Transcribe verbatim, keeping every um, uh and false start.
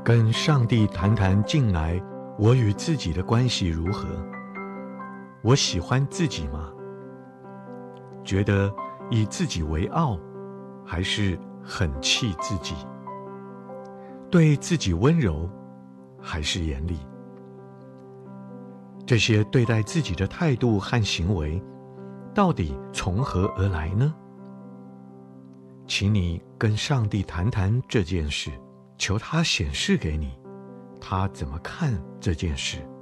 跟上帝谈谈近来我与自己的关系如何？我喜欢自己吗？觉得以自己为傲，还是很气自己？对自己温柔，还是严厉？这些对待自己的态度和行为，到底从何而来呢？请你跟上帝谈谈这件事，求他显示给你，他怎么看这件事。